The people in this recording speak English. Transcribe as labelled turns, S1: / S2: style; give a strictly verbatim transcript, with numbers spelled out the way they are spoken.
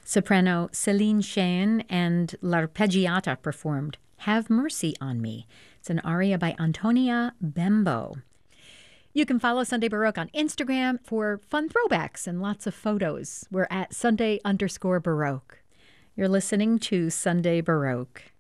S1: Soprano Celine Cheyne and L'Arpeggiata performed Have Mercy on Me. It's an aria by Antonia Bembo. You can follow Sunday Baroque on Instagram for fun throwbacks and lots of photos. We're at Sunday underscore Baroque. You're listening to Sunday Baroque.